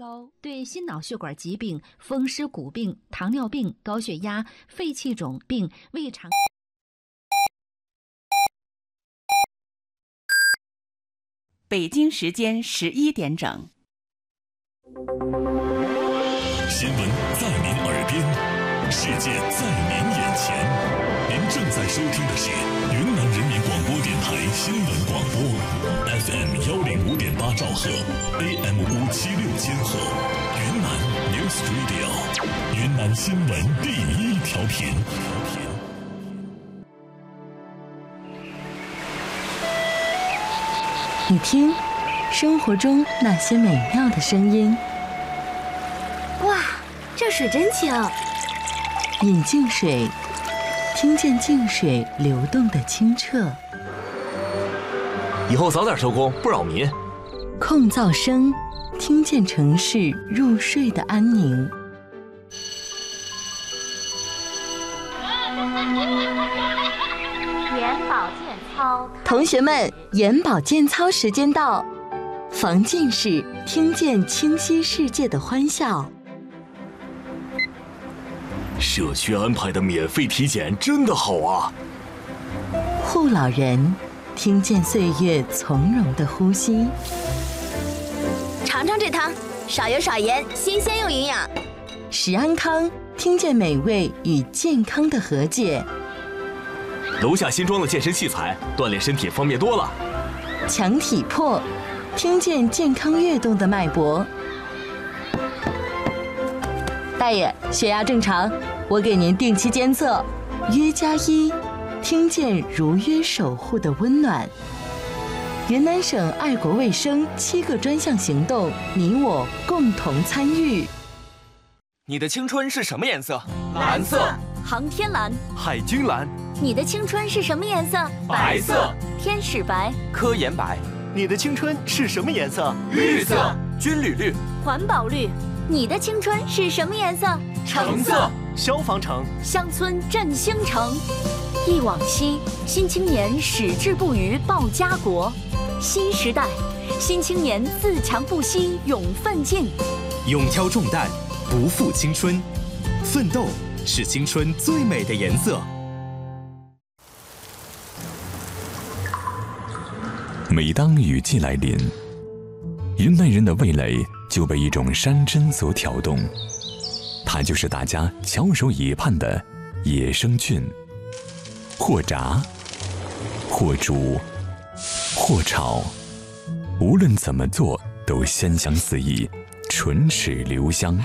高，对心脑血管疾病、风湿骨病、糖尿病、高血压、肺气肿病、胃肠。 北京时间11点整。 新闻在您耳边，世界在您眼前。您正在收听的是云南人民广播电台新闻广播 ，FM 105.8兆赫 ，AM 576千赫，云南 News Radio， 云南新闻第一调频。 你听，生活中那些美妙的声音。 哇，这水真清！ 饮净水，听见净水流动的清澈。 以后早点收工，不扰民。 控噪声，听见城市入睡的安宁。 眼保健操， 同学们，眼保健操时间到，防近视，听见清晰世界的欢笑。 社区安排的免费体检真的好啊！ 护老人，听见岁月从容的呼吸。 尝尝这汤，少油少盐，新鲜又营养。 食安康，听见美味与健康的和解。 楼下新装的健身器材，锻炼身体方便多了。 强体魄，听见健康跃动的脉搏。大爷，血压正常，我给您定期监测。约+1，听见如约守护的温暖。云南省爱国卫生7个专项行动，你我共同参与。 你的青春是什么颜色？ 蓝色。 航天蓝。 海军蓝。 你的青春是什么颜色？ 白色。 天使白。 科研白。 你的青春是什么颜色？ 绿色。 军旅绿。 环保绿。你的青春是什么颜色？ 橙色。 消防橙。 乡村振兴城。忆往昔，新青年矢志不渝报家国。新时代，新青年自强不息勇奋进。 勇挑重担，不负青春。奋斗是青春最美的颜色。 每当雨季来临，云南人的味蕾就被一种山珍所挑动，它就是大家翘首以盼的野生菌。或炸，或煮，或炒，无论怎么做都鲜香四溢，唇齿留香。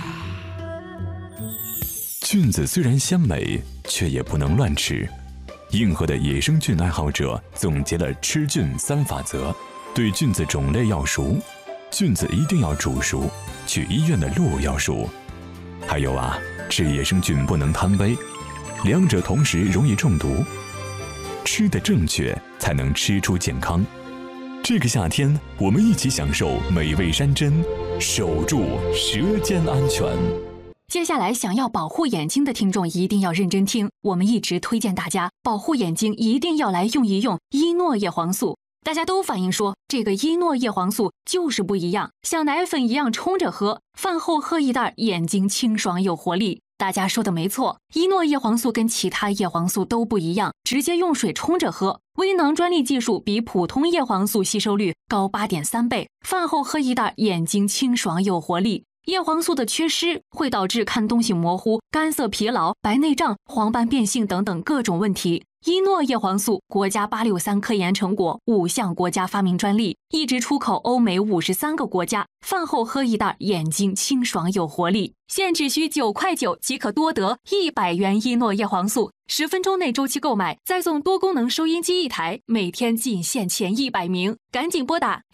菌子虽然鲜美，却也不能乱吃。硬核的野生菌爱好者总结了吃菌3法则：对菌子种类要熟，菌子一定要煮熟，去医院的路要熟。还有啊，吃野生菌不能贪杯，两者同时容易中毒。吃得正确，才能吃出健康。这个夏天，我们一起享受美味山珍，守住舌尖安全。 接下来，想要保护眼睛的听众一定要认真听，我们一直推荐大家保护眼睛一定要来用一用伊诺叶黄素。大家都反映说，这个伊诺叶黄素就是不一样，像奶粉一样冲着喝，饭后喝一袋，眼睛清爽有活力。大家说的没错，伊诺叶黄素跟其他叶黄素都不一样，直接用水冲着喝。微囊专利技术比普通叶黄素吸收率高8.3倍，饭后喝一袋，眼睛清爽有活力。叶黄素的缺失会导致看东西模糊、干涩疲劳、白内障、黄斑变性等等各种问题。伊诺叶黄素国家863科研成果，5项国家发明专利，一直出口欧美53个国家。饭后喝一袋，眼睛清爽有活力。现只需9.9块即可多得100元伊诺叶黄素，10分钟内周期购买，再送多功能收音机1台，每天仅限前100名，赶紧拨打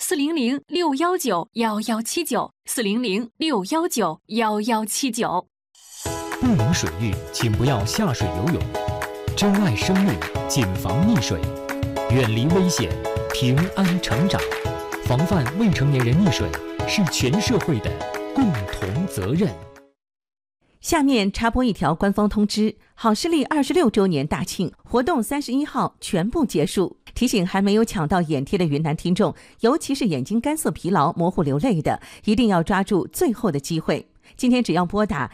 400-619-1179，400-619-1179。 不明水域，请不要下水游泳。珍爱生命，谨防溺水，远离危险，平安成长。防范未成年人溺水是全社会的共同责任。 下面插播一条官方通知：好视力26周年大庆活动31号全部结束。 提醒还没有抢到眼贴的云南听众，尤其是眼睛干涩疲劳、模糊流泪的，一定要抓住最后的机会。今天只要拨打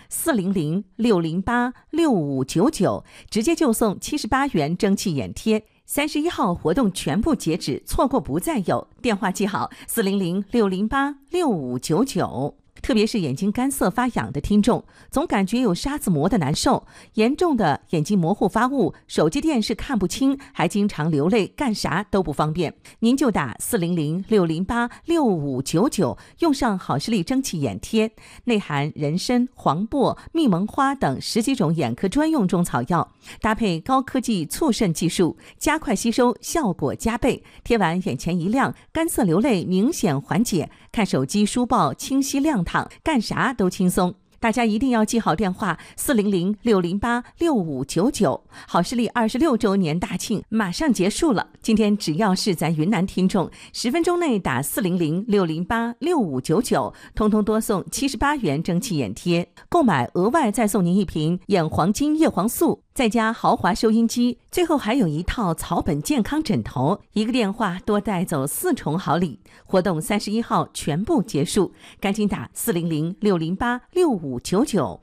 400-608-6599，直接就送78元蒸汽眼贴。31号活动全部截止，错过不再有。电话记好：400-608-6599。特别是眼睛干涩发痒的听众，总感觉有沙子磨的难受，严重的眼睛模糊发雾，手机电视看不清，还经常流泪，干啥都不方便。您就打400-608-6599，用上好视力蒸汽眼贴，内含人参、黄柏、蜜蒙花等10几种眼科专用中草药，搭配高科技促渗技术，加快吸收，效果加倍。贴完眼前一亮，干涩流泪明显缓解，看手机书报清晰亮堂，干啥都轻松。大家一定要记好电话：400-608-6599。好视力26周年大庆马上结束了，今天只要是咱云南听众，10分钟内打400-608-6599，通通多送78元蒸汽眼贴，购买额外再送您一瓶眼黄金叶黄素，再加豪华收音机，最后还有一套草本健康枕头。一个电话多带走4重好礼。活动31号全部结束，赶紧打400-608-6599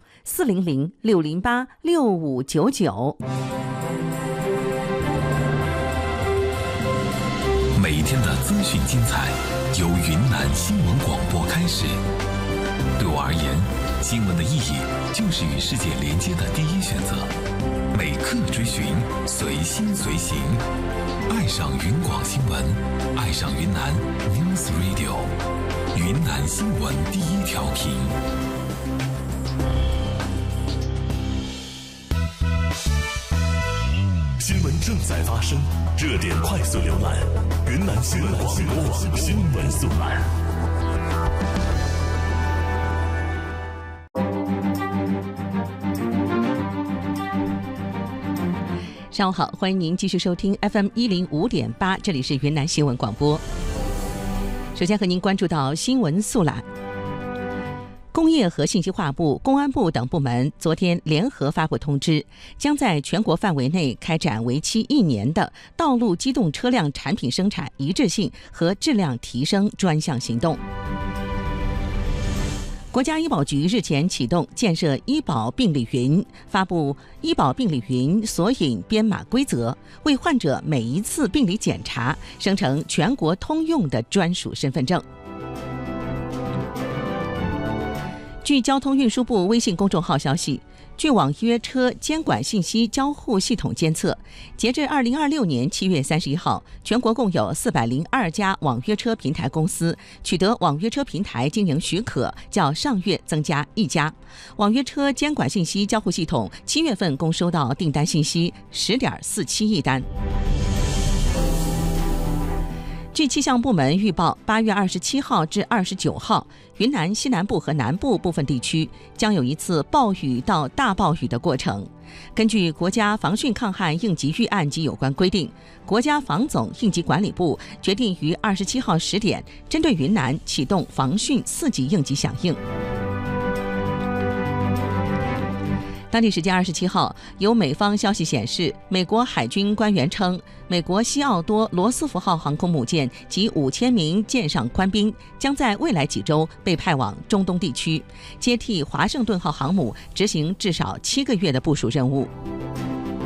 400-608-6599。 每一天的资讯精彩由云南新闻广播开始。对我而言，新闻的意义就是与世界连接的第一选择。每刻追寻，随心随行，爱上云广新闻，爱上云南 News Radio， 云南新闻第一调频。 新闻正在发生，热点快速浏览，云南新闻广播新闻速览。 上午好，欢迎您继续收听 FM 105.8，这里是云南新闻广播。首先和您关注到新闻速览。工业和信息化部、公安部等部门昨天联合发布通知，将在全国范围内开展为期1年的道路机动车辆产品生产一致性和质量提升专项行动。国家医保局日前启动建设医保病历云，发布医保病历云索引编码规则，为患者每一次病理检查生成全国通用的专属身份证。据交通运输部微信公众号消息，据网约车监管信息交互系统监测，截至2026年7月31号，全国共有402家网约车平台公司取得网约车平台经营许可，较上月增加1家。网约车监管信息交互系统7月份共收到订单信息10.47亿单。据气象部门预报，8月27号至29号，云南西南部和南部部分地区将有一次暴雨到大暴雨的过程。根据国家防汛抗旱应急预案及有关规定，国家防总应急管理部决定于27号10点，针对云南启动防汛4级应急响应。当地时间27号，有美方消息显示，美国海军官员称，美国西奥多·罗斯福号航空母舰及5000名舰上官兵将在未来几周被派往中东地区，接替华盛顿号航母执行至少7个月的部署任务。